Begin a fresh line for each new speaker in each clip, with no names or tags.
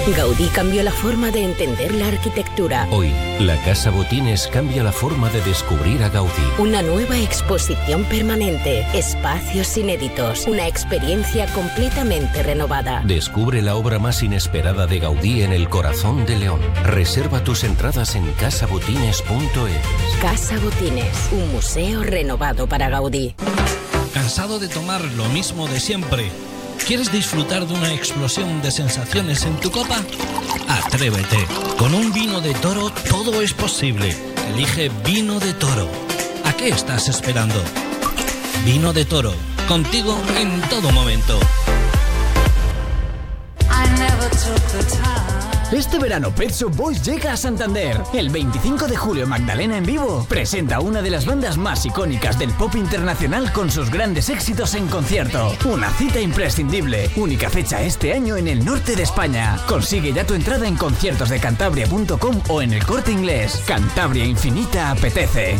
Gaudí cambió la forma de entender la arquitectura.
Hoy, la Casa Botines cambia la forma de descubrir a Gaudí.
Una nueva exposición permanente, espacios inéditos, una experiencia completamente renovada.
Descubre la obra más inesperada de Gaudí en el corazón de León. Reserva tus entradas en casabotines.es.
Casa Botines, un museo renovado para Gaudí.
¿Cansado de tomar lo mismo de siempre? ¿Quieres disfrutar de una explosión de sensaciones en tu copa? Atrévete. Con un vino de Toro todo es posible. Elige Vino de Toro. ¿A qué estás esperando? Vino de Toro. Contigo en todo momento.
Este verano Pet Shop Boys llega a Santander. El 25 de julio Magdalena en Vivo presenta una de las bandas más icónicas del pop internacional con sus grandes éxitos en concierto. Una cita imprescindible. Única fecha este año en el norte de España. Consigue ya tu entrada en conciertosdecantabria.com o en el Corte Inglés. Cantabria Infinita apetece.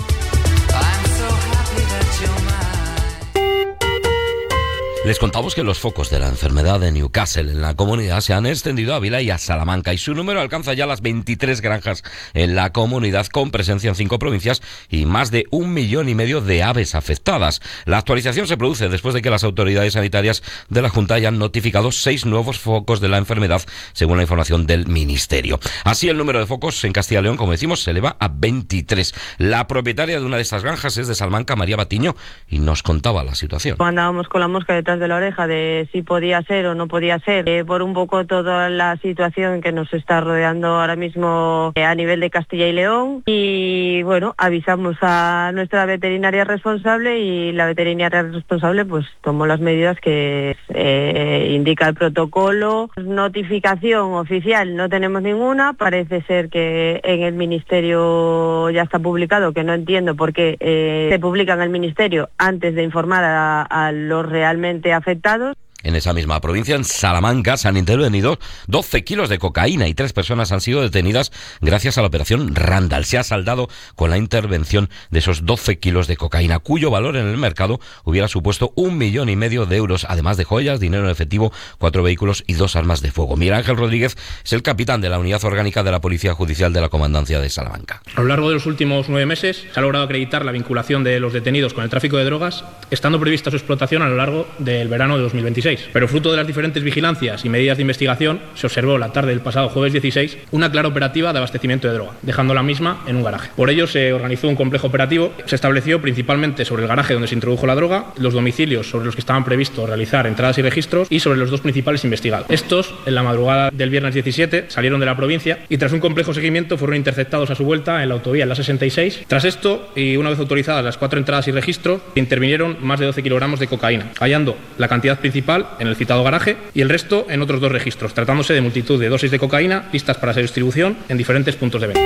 Les contamos que los focos de la enfermedad de Newcastle en la comunidad se han extendido a Ávila y a Salamanca y su número alcanza ya las 23 granjas en la comunidad con presencia en 5 provincias y más de 1,5 millones de aves afectadas. La actualización se produce después de que las autoridades sanitarias de la Junta hayan notificado 6 nuevos focos de la enfermedad según la información del Ministerio. Así el número de focos en Castilla y León, como decimos, se eleva a 23. La propietaria de una de estas granjas es de Salamanca, María Batiño, y nos contaba la situación.
Andábamos con la mosca detrás de la oreja de si podía ser o no podía ser, por un poco toda la situación que nos está rodeando ahora mismo a nivel de Castilla y León, y bueno, avisamos a nuestra veterinaria responsable y la veterinaria responsable pues tomó las medidas que indica el protocolo. Notificación oficial no tenemos ninguna, parece ser que en el Ministerio ya está publicado, que no entiendo por qué se publica en el Ministerio antes de informar a los realmente afectados.
En esa misma provincia, en Salamanca, se han intervenido 12 kilos de cocaína y 3 personas han sido detenidas gracias a la operación Randall. Se ha saldado con la intervención de esos 12 kilos de cocaína, cuyo valor en el mercado hubiera supuesto 1,5 millones de euros, además de joyas, dinero en efectivo, 4 vehículos y 2 armas de fuego. Miguel Ángel Rodríguez es el capitán de la Unidad Orgánica de la Policía Judicial de la Comandancia de Salamanca.
A lo largo de los últimos 9 meses se ha logrado acreditar la vinculación de los detenidos con el tráfico de drogas, estando prevista su explotación a lo largo del verano de 2026. Pero fruto de las diferentes vigilancias y medidas de investigación, se observó la tarde del pasado jueves 16 una clara operativa de abastecimiento de droga, dejando la misma en un garaje. Por ello se organizó un complejo operativo. Se estableció principalmente sobre el garaje donde se introdujo la droga, los domicilios sobre los que estaban previstos realizar entradas y registros y sobre los 2 principales investigados. Estos, en la madrugada del viernes 17, salieron de la provincia y tras un complejo seguimiento fueron interceptados a su vuelta en la autovía en la 66. Tras esto, y una vez autorizadas las 4 entradas y registros, intervinieron más de 12 kilogramos de cocaína, hallando la cantidad principal en el citado garaje y el resto en otros 2 registros, tratándose de multitud de dosis de cocaína listas para su distribución en diferentes puntos de venta.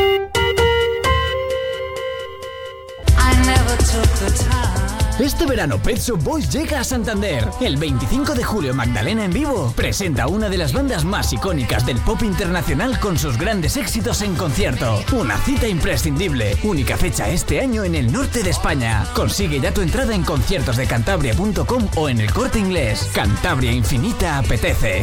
Este verano Pet Shop Boys llega a Santander. El 25 de julio Magdalena en Vivo presenta una de las bandas más icónicas del pop internacional con sus grandes éxitos en concierto. Una cita imprescindible. Única fecha este año en el norte de España. Consigue ya tu entrada en conciertosdecantabria.com o en el Corte Inglés. Cantabria Infinita apetece.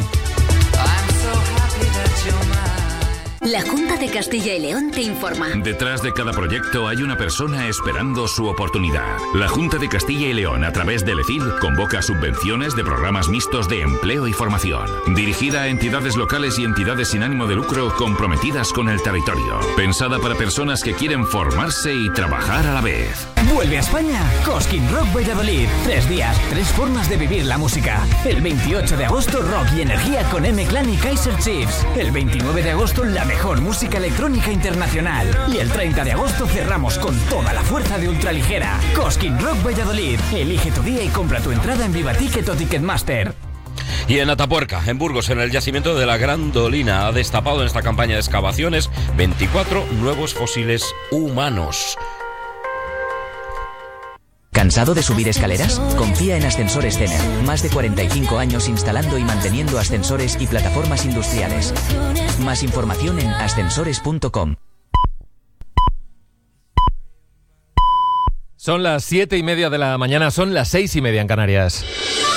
La Junta de Castilla y León te informa.
Detrás de cada proyecto hay una persona esperando su oportunidad. La Junta de Castilla y León, a través del ECIL, convoca subvenciones de programas mixtos de empleo y formación, dirigida a entidades locales y entidades sin ánimo de lucro comprometidas con el territorio. Pensada para personas que quieren formarse y trabajar a la vez.
Vuelve a España Cosquín Rock Valladolid. 3 días, 3 formas de vivir la música. El 28 de agosto, rock y energía con M-Clan y Kaiser Chiefs. El 29 de agosto, la mejor música electrónica internacional. Y el 30 de agosto cerramos con toda la fuerza de Ultraligera. Cosquín Rock Valladolid. Elige tu día y compra tu entrada en Viva Ticket o Ticketmaster.
Y en Atapuerca, en Burgos, en el yacimiento de la Grandolina, ha destapado en esta campaña de excavaciones 24 nuevos fósiles humanos.
¿Cansado de subir escaleras? Confía en Ascensores Zener. Más de 45 años instalando y manteniendo ascensores y plataformas industriales. Más información en ascensores.com.
Son las 7:30 de la mañana, son las 6:30 en Canarias.